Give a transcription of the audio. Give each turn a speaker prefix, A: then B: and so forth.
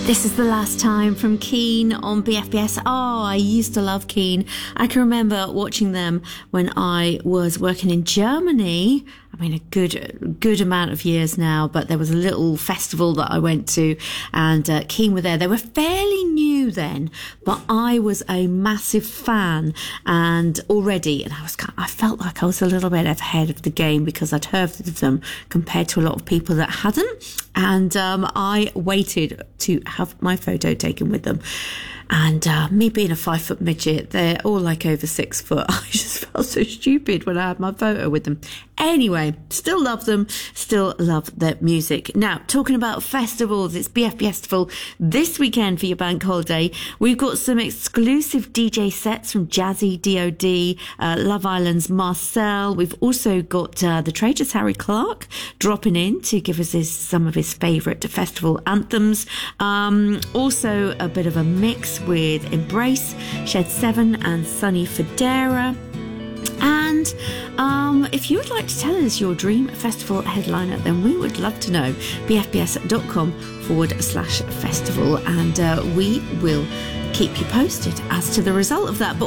A: This is the last time from Keane on BFBS. Oh, I used to love Keane. I can remember watching them when I was working in Germany. I mean, a good amount of years now, but there was a little festival that I went to and Keane were there. They were fairly new then, but I was a massive fan and I felt like I was a little bit ahead of the game because I'd heard of them compared to a lot of people that hadn't. And I waited to have my photo taken with them. And me being a 5-foot midget, they're all like over 6 foot. I just felt so stupid when I had my photo with them. Anyway, still love them, still love their music. Now, talking about festivals, it's BF Festival this weekend for your bank holiday. We've got some exclusive DJ sets from Jazzy, DOD, Love Island's Marcel. We've also got the Traitors Harry Clark dropping in to give us some of his favourite festival anthems. Also a bit of a mix with Embrace, Shed 7 and Sunny Federa. And if you would like to tell us your dream festival headliner, then we would love to know. bfbs.com/festival, and we will keep you posted as to the result of that. But